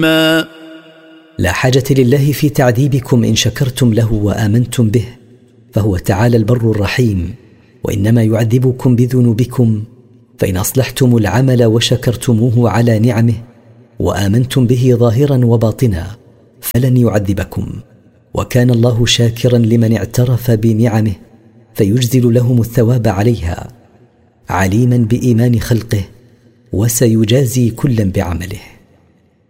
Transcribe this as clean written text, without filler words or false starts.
لا حاجة لله في تعذيبكم إن شكرتم له وآمنتم به، فهو تعالى البر الرحيم، وإنما يعذبكم بذنوبكم. فإن أصلحتم العمل وشكرتموه على نعمه وآمنتم به ظاهرا وباطنا فلن يعذبكم، وكان الله شاكرا لمن اعترف بنعمه فيجزل لهم الثواب عليها، عليما بإيمان خلقه، وسيجازي كلا بعمله.